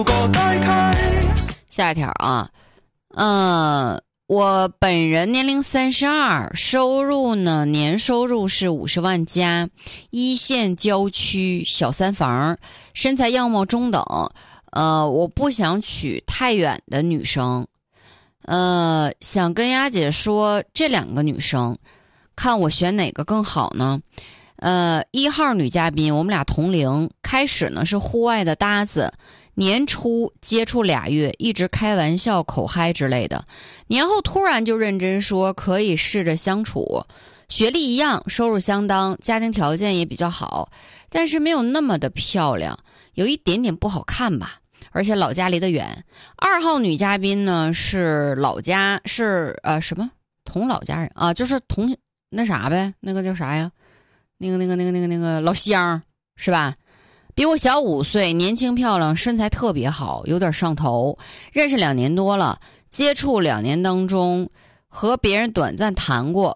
下一条啊，我本人年龄32，收入呢，年收入是50万加，一线郊区小三房，身材样貌中等，我不想娶太远的女生，想跟丫姐说这2个女生，看我选哪个更好呢？1号女嘉宾，我们俩同龄，开始呢是户外的搭子，年初接触2月，一直开玩笑口嗨之类的，年后突然就认真说可以试着相处，学历一样，收入相当，家庭条件也比较好，但是没有那么的漂亮，有一点点不好看吧，而且老家离得远。2号女嘉宾呢是老家是什么同老家人啊，就是同那啥呗，那个叫啥呀？那个老乡是吧？比我小5岁，年轻漂亮，身材特别好，有点上头。认识2年多了，接触2年当中，和别人短暂谈过。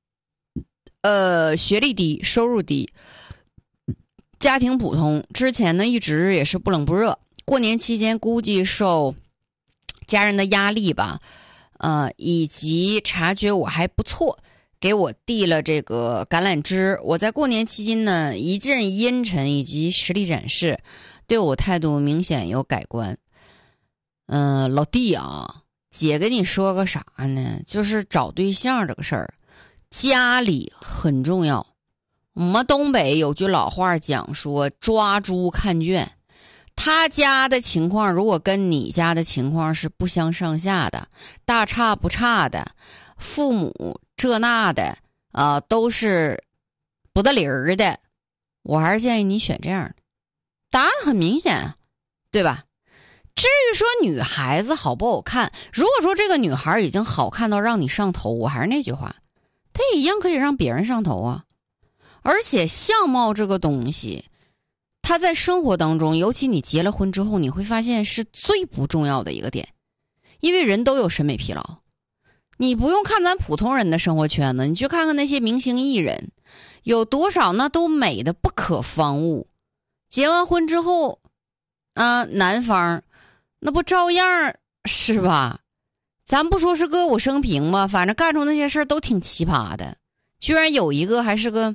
学历低，收入低，家庭普通。之前呢一直也是不冷不热。过年期间估计受家人的压力吧，以及察觉我还不错。给我递了这个橄榄枝，我在过年期间呢一阵阴沉以及实力展示，对我态度明显有改观。老弟啊，姐跟你说个啥呢？就是找对象这个事儿，家里很重要。我们东北有句老话讲说，抓猪看圈。他家的情况如果跟你家的情况是不相上下的，大差不差的，父母这那的都是不得理儿的，我还是建议你选这样的。答案很明显，对吧？至于说女孩子好不好看，如果说这个女孩已经好看到让你上头，我还是那句话，她也一样可以让别人上头啊。而且相貌这个东西，它在生活当中，尤其你结了婚之后，你会发现是最不重要的一个点，因为人都有审美疲劳。你不用看咱普通人的生活圈子，你去看看那些明星艺人，有多少那都美的不可方物。结完婚之后男方那不照样是吧？咱不说是歌舞升平吧，反正干出那些事儿都挺奇葩的。居然有一个还是个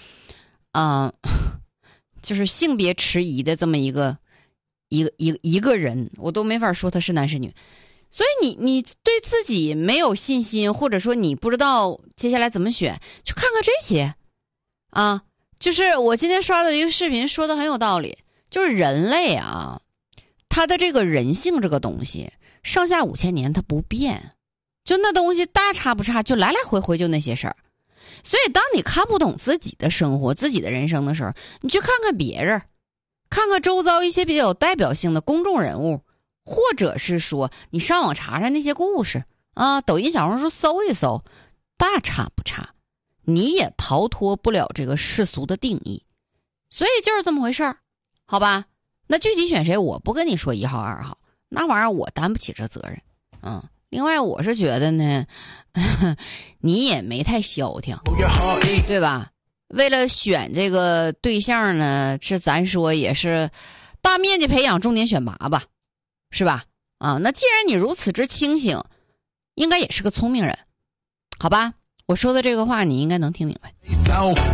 就是性别迟疑的这么一个人，我都没法说他是男是女。所以你对自己没有信心，或者说你不知道接下来怎么选，就看看这些啊。就是我今天刷到一个视频，说的很有道理，就是人类啊，他的这个人性这个东西，上下5000年它不变，就那东西大差不差，就来来回回就那些事儿。所以当你看不懂自己的生活、自己的人生的时候，你去看看别人，看看周遭一些比较有代表性的公众人物，或者是说你上网查查那些故事啊，抖音小红书搜一搜，大差不差，你也逃脱不了这个世俗的定义。所以就是这么回事儿，好吧？那具体选谁我不跟你说1号2号，那玩意儿我担不起这责任。另外我是觉得呢你也没太消停，对吧？为了选这个对象呢，这咱说也是大面积培养，重点选拔吧，是吧？那既然你如此之清醒，应该也是个聪明人，好吧？我说的这个话你应该能听明白。